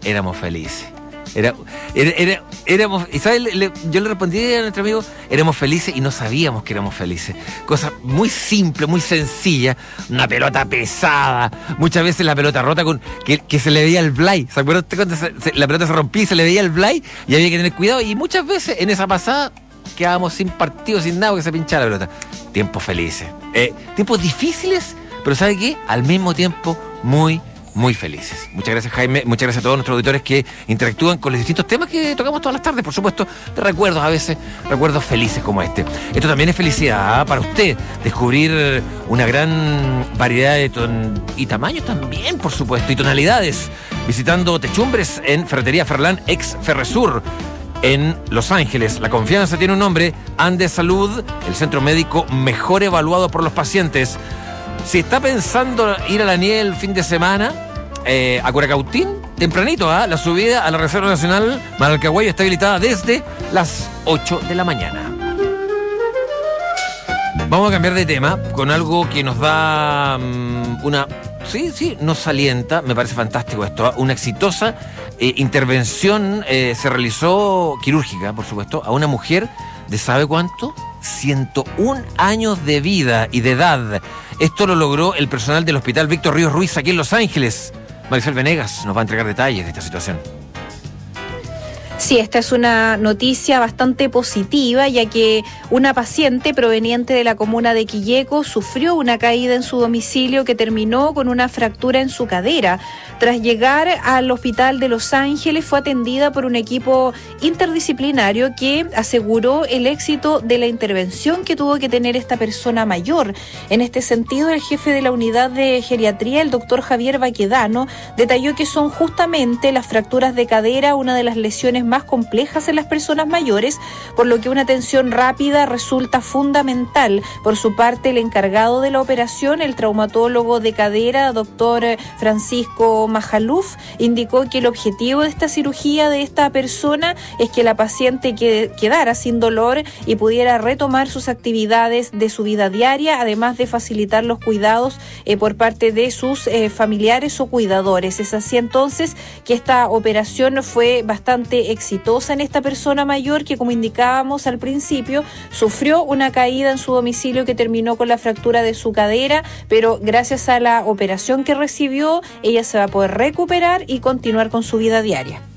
éramos felices. Éramos, y ¿sabes? Yo le respondí a nuestro amigo, éramos felices y no sabíamos que éramos felices. Cosa muy simple, muy sencilla, una pelota pesada, muchas veces la pelota rota que se le veía el blay. ¿Se acuerdan cuando la pelota se rompía y se le veía el blay? Y había que tener cuidado, y muchas veces en esa pasada quedábamos sin partido, sin nada, que se pinchara la pelota. Tiempos felices. Tiempos difíciles, pero ¿sabe qué? Al mismo tiempo muy felices. Muchas gracias, Jaime. Muchas gracias a todos nuestros auditores que interactúan con los distintos temas que tocamos todas las tardes, por supuesto, de recuerdos a veces, recuerdos felices como este. Esto también es felicidad para usted, descubrir una gran variedad y tamaños también, por supuesto, y tonalidades, visitando Techumbres en Ferretería Ferlán, ex Ferresur, en Los Ángeles. La confianza tiene un nombre, Andes Salud, el centro médico mejor evaluado por los pacientes. Si está pensando ir a la nieve el fin de semana, a Curacautín, tempranito, la subida a la Reserva Nacional Manalcahuay está habilitada desde las 8 de la mañana. Vamos a cambiar de tema con algo que nos da Sí, nos alienta, me parece fantástico esto. Una exitosa intervención se realizó, quirúrgica, por supuesto, a una mujer de ¿sabe cuánto? 101 años de vida y de edad. Esto lo logró el personal del Hospital Víctor Ríos Ruiz aquí en Los Ángeles. Maricel Venegas nos va a entregar detalles de esta situación. Sí, esta es una noticia bastante positiva, ya que una paciente proveniente de la comuna de Quilleco sufrió una caída en su domicilio que terminó con una fractura en su cadera. Tras llegar al hospital de Los Ángeles, fue atendida por un equipo interdisciplinario que aseguró el éxito de la intervención que tuvo que tener esta persona mayor. En este sentido, el jefe de la unidad de geriatría, el doctor Javier Baquedano, detalló que son justamente las fracturas de cadera una de las lesiones más complejas en las personas mayores, por lo que una atención rápida resulta fundamental. Por su parte, el encargado de la operación, el traumatólogo de cadera, doctor Francisco Majaluf, indicó que el objetivo de esta cirugía de esta persona es que la paciente quedara sin dolor y pudiera retomar sus actividades de su vida diaria, además de facilitar los cuidados por parte de sus familiares o cuidadores. Es así entonces que esta operación fue bastante exitosa en esta persona mayor que, como indicábamos al principio, sufrió una caída en su domicilio que terminó con la fractura de su cadera, pero gracias a la operación que recibió, ella se va a poder recuperar y continuar con su vida diaria.